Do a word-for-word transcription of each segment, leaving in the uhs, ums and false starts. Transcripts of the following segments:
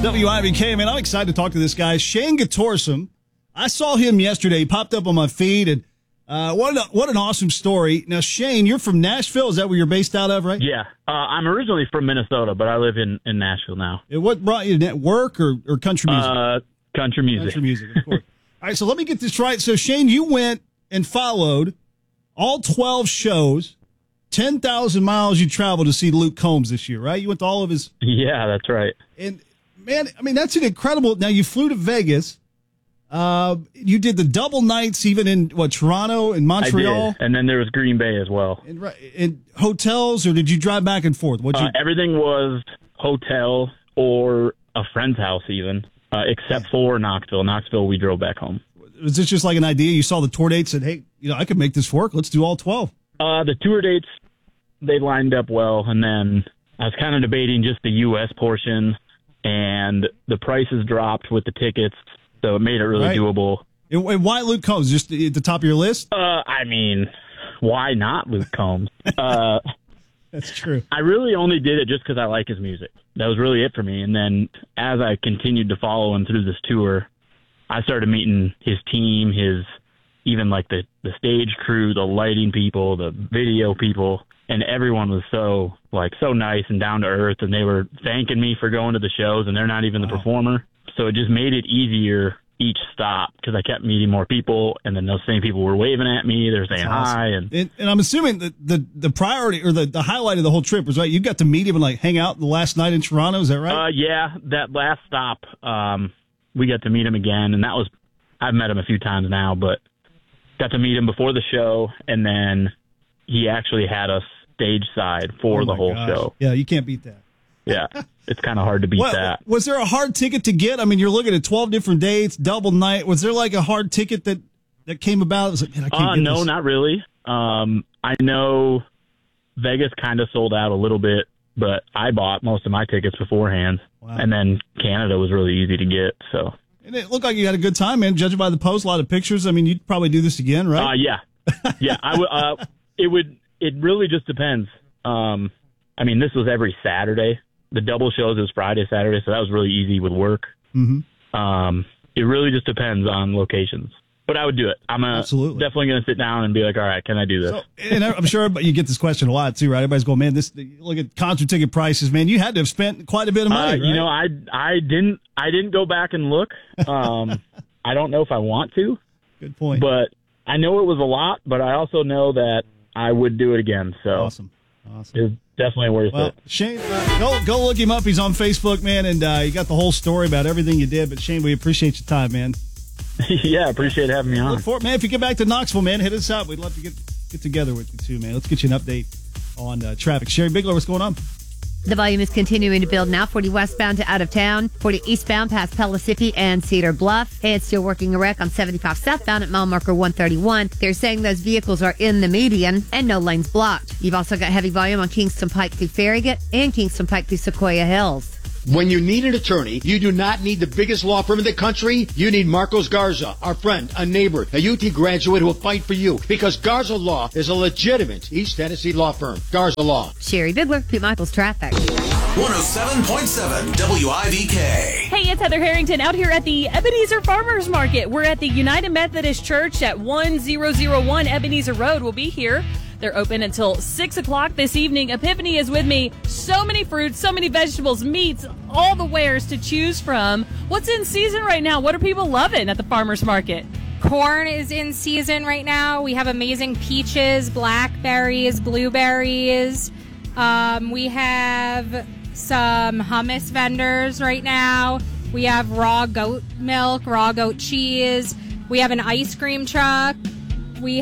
W I V K, man, I'm excited to talk to this guy, Shane Gatorsum. I saw him yesterday. He popped up on my feed, and uh, what, an, what an awesome story. Now, Shane, you're from Nashville. Is that where you're based out of, right? Yeah. Uh, I'm originally from Minnesota, but I live in, in Nashville now. And what brought you to work or, or country music? Uh, country music. Country music, of course. All right, so let me get this right. So, Shane, you went and followed all twelve shows, ten thousand miles you traveled to see Luke Combs this year, right? You went to all of his... Yeah, that's right. And, man, I mean, that's an incredible... Now, you flew to Vegas. Uh, you did the double nights even in, what, Toronto and Montreal? I did. And then there was Green Bay as well. And, and hotels, or did you drive back and forth? What'd you... Uh, everything was hotel or a friend's house even, uh, except for Knoxville. Knoxville, we drove back home. Was this just like an idea? You saw the tour dates and said, hey, you know, I could make this work. Let's do all twelve. Uh, the tour dates, they lined up well, and then I was kind of debating just the U S portion, and the prices dropped with the tickets, so it made it really right. doable. And, and why Luke Combs? Just at the top of your list? Uh, I mean, why not Luke Combs? uh, That's true. I really only did it just because I like his music. That was really it for me. And then as I continued to follow him through this tour, I started meeting his team, his even like the, the stage crew, the lighting people, the video people, and everyone was so like so nice and down to earth, and they were thanking me for going to the shows, and they're not even the wow. performer. So it just made it easier each stop because I kept meeting more people, and then those same people were waving at me. They're saying awesome. hi. And, and and I'm assuming that the, the priority or the, the highlight of the whole trip was, right, you got to meet him and like hang out the last night in Toronto. Is that right? Uh, yeah, that last stop, um, we got to meet him again, and that was, I've met him a few times now, but got to meet him before the show, and then he actually had us stage side for oh the whole gosh. show. Yeah, you can't beat that. Yeah, it's kind of hard to beat what, that. Was there a hard ticket to get? I mean, you're looking at twelve different dates, double night. Was there like a hard ticket that, that came about? It was like, man, I can't uh, get no, this. not really. Um, I know Vegas kind of sold out a little bit, but I bought most of my tickets beforehand. Wow. And then Canada was really easy to get, so... And it looked like you had a good time, man. Judging by the post, a lot of pictures. I mean, you'd probably do this again, right? Uh, yeah, yeah. I would. Uh, it would. It really just depends. Um, I mean, this was every Saturday. The double shows was Friday, Saturday, so that was really easy with work. Mm-hmm. Um, it really just depends on locations. But I would do it. I'm a, Absolutely. definitely going to sit down and be like, all right, can I do this? So, and I'm sure you get this question a lot too, right? Everybody's going, man, this look at concert ticket prices, man. You had to have spent quite a bit of money. Uh, right? You know, I I didn't I didn't go back and look. Um, I don't know if I want to. Good point. But I know it was a lot, but I also know that I would do it again. So awesome, awesome. It's definitely worth well, it. Shane, uh, go go look him up. He's on Facebook, man, and uh, you got the whole story about everything you did. But Shane, we appreciate your time, man. Yeah, appreciate having me on. For, man, if you get back to Knoxville, man, hit us up. We'd love to get get together with you too, man. Let's get you an update on uh, traffic. Sherry Bigler, what's going on? The volume is continuing to build now. forty westbound to out of town. forty eastbound past Pellissippi and Cedar Bluff. Hey, it's still working a wreck on seventy-five southbound at mile marker one thirty-one. They're saying those vehicles are in the median and no lanes blocked. You've also got heavy volume on Kingston Pike through Farragut and Kingston Pike through Sequoia Hills. When you need an attorney, you do not need the biggest law firm in the country. You need Marcos Garza, our friend, a neighbor, a U T graduate who will fight for you. Because Garza Law is a legitimate East Tennessee law firm. Garza Law. Sherry Bigler, Pete Michaels Traffic. one oh seven point seven W I V K. Hey, it's Heather Harrington out here at the Ebenezer Farmers Market. We're at the United Methodist Church at one thousand one Ebenezer Road. We'll be here. They're open until six o'clock this evening. Epiphany is with me. So many fruits, so many vegetables, meats, all the wares to choose from. What's in season right now? What are people loving at the farmers market? Corn is in season right now. We have amazing peaches, blackberries, blueberries. Um, we have some hummus vendors right now. We have raw goat milk, raw goat cheese. We have an ice cream truck. We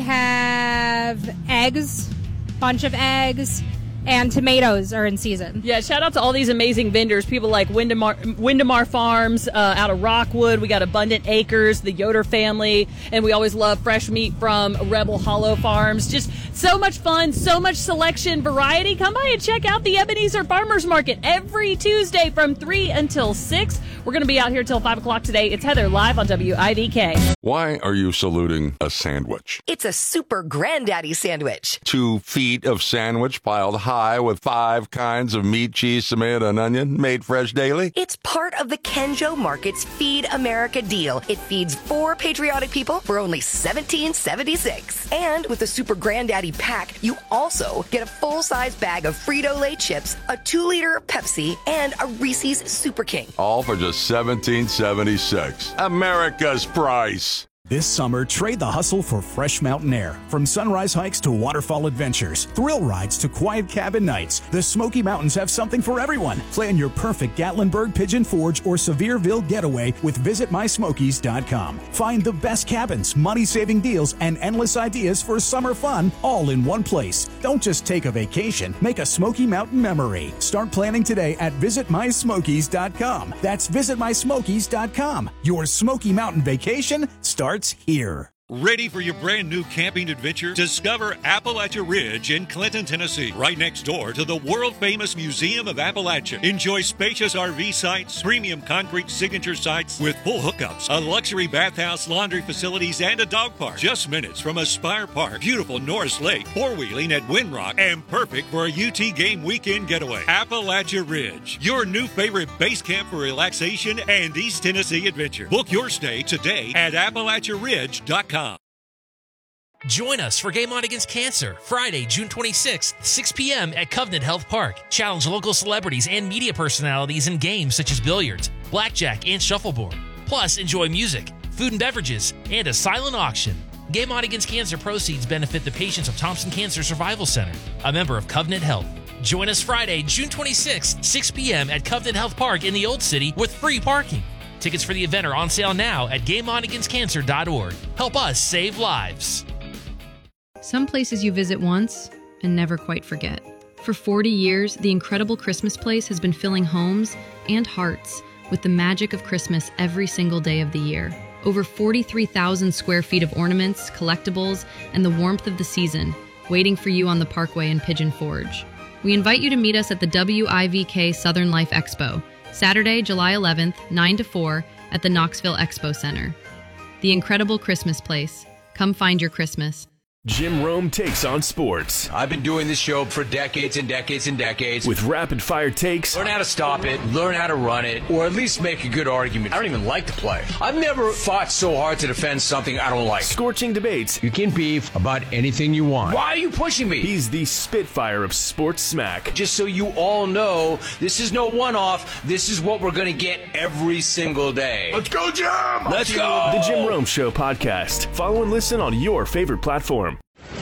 have eggs, bunch of eggs, and tomatoes are in season. Yeah, shout out to all these amazing vendors. People like Windemar, Windemar Farms uh, out of Rockwood. We got Abundant Acres, the Yoder family, and we always love fresh meat from Rebel Hollow Farms. Just so much fun, so much selection, variety. Come by and check out the Ebenezer Farmers Market every Tuesday from three until six. We're going to be out here till five o'clock today. It's Heather live on W I V K. Why are you saluting a sandwich? It's a super granddaddy sandwich. Two feet of sandwich piled high pie with five kinds of meat, cheese, tomato, and onion made fresh daily? It's part of the Kenjo Market's Feed America deal. It feeds four patriotic people for only seventeen seventy-six. And with the Super Granddaddy pack, you also get a full-size bag of Frito-Lay chips, a two-liter Pepsi, and a Reese's Super King. All for just seventeen seventy-six. America's price. This summer, trade the hustle for fresh mountain air. From sunrise hikes to waterfall adventures, thrill rides to quiet cabin nights, the Smoky Mountains have something for everyone. Plan your perfect Gatlinburg, Pigeon Forge, or Sevierville getaway with visit my smokies dot com. Find the best cabins, money-saving deals, and endless ideas for summer fun all in one place. Don't just take a vacation, make a Smoky Mountain memory. Start planning today at visit my smokies dot com. That's visit my smokies dot com. Your Smoky Mountain vacation starts here. Ready for your brand new camping adventure? Discover Appalachia Ridge in Clinton, Tennessee, right next door to the world-famous Museum of Appalachia. Enjoy spacious R V sites, premium concrete signature sites with full hookups, a luxury bathhouse, laundry facilities, and a dog park. Just minutes from Aspire Park, beautiful Norris Lake, four-wheeling at Windrock, and perfect for a U T game weekend getaway. Appalachia Ridge, your new favorite base camp for relaxation and East Tennessee adventure. Book your stay today at appalachia ridge dot com. Join us for Game On Against Cancer, Friday, June twenty-sixth, six p.m. at Covenant Health Park. Challenge local celebrities and media personalities in games such as billiards, blackjack, and shuffleboard. Plus, enjoy music, food and beverages, and a silent auction. Game On Against Cancer proceeds benefit the patients of Thompson Cancer Survival Center, a member of Covenant Health. Join us Friday, June twenty-sixth, six p.m. at Covenant Health Park in the Old City with free parking. Tickets for the event are on sale now at game on against cancer dot org. Help us save lives. Some places you visit once and never quite forget. For forty years, the incredible Christmas Place has been filling homes and hearts with the magic of Christmas every single day of the year. Over forty-three thousand square feet of ornaments, collectibles, and the warmth of the season waiting for you on the Parkway in Pigeon Forge. We invite you to meet us at the W I V K Southern Life Expo, Saturday, July eleventh, nine to four, at the Knoxville Expo Center. The incredible Christmas Place. Come find your Christmas. Jim Rome takes on sports. I've been doing this show for decades and decades and decades. With rapid-fire takes. Learn how to stop it, learn how to run it, or at least make a good argument. I don't even like to play. I've never fought so hard to defend something I don't like. Scorching debates. You can beef about anything you want. Why are you pushing me? He's the Spitfire of sports smack. Just so you all know, this is no one-off. This is what we're going to get every single day. Let's go, Jim! Let's go! The Jim Rome Show podcast. Follow and listen on your favorite platform.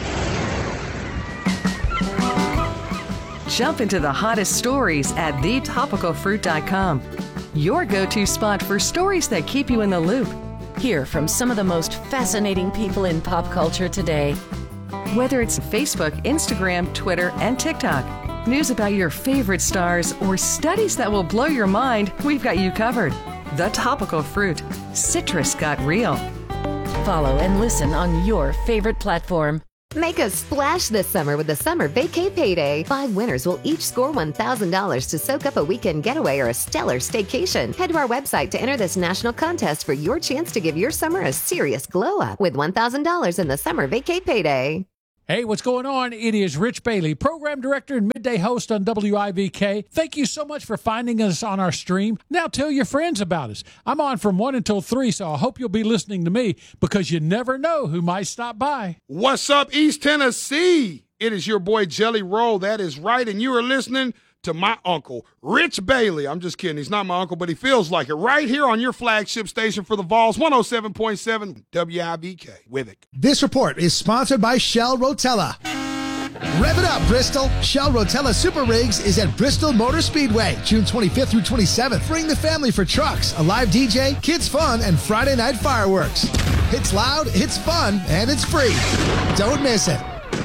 Jump into the hottest stories at the topical fruit dot com. Your go-to spot for stories that keep you in the loop. Hear from some of the most fascinating people in pop culture today. Whether it's Facebook, Instagram, Twitter, and TikTok, news about your favorite stars, or studies that will blow your mind, we've got you covered. The Topical Fruit. Citrus got real. Follow and listen on your favorite platform. Make a splash this summer with the Summer Vacay Payday. Five winners will each score one thousand dollars to soak up a weekend getaway or a stellar staycation. Head to our website to enter this national contest for your chance to give your summer a serious glow up with one thousand dollars in the Summer Vacay Payday. Hey, what's going on? It is Rich Bailey, program director and midday host on W I V K. Thank you so much for finding us on our stream. Now tell your friends about us. I'm on from one until three, so I hope you'll be listening to me because you never know who might stop by. What's up, East Tennessee? It is your boy Jelly Roll. That is right, and you are listening to my uncle, Rich Bailey. I'm just kidding. He's not my uncle, but he feels like it. Right here on your flagship station for the Vols, one oh seven point seven W I V K. With it. This report is sponsored by Shell Rotella. Rev it up, Bristol. Shell Rotella Super Rigs is at Bristol Motor Speedway, June twenty-fifth through twenty-seventh. Bring the family for trucks, a live D J, kids fun, and Friday night fireworks. It's loud, it's fun, and it's free. Don't miss it.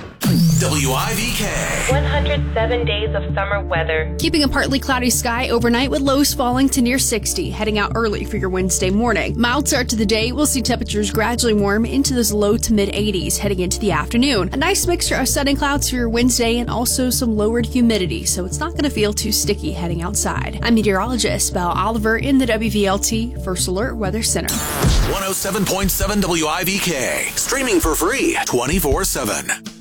W I V K. one hundred seven days of summer weather. Keeping a partly cloudy sky overnight with lows falling to near sixty. Heading out early for your Wednesday morning. Mild start to the day. We'll see temperatures gradually warm into those low to mid eighties heading into the afternoon. A nice mixture of sunny clouds for your Wednesday and also some lowered humidity, so it's not going to feel too sticky heading outside. I'm meteorologist Belle Oliver in the W V L T First Alert Weather Center. one oh seven point seven W I V K. Streaming for free twenty-four seven.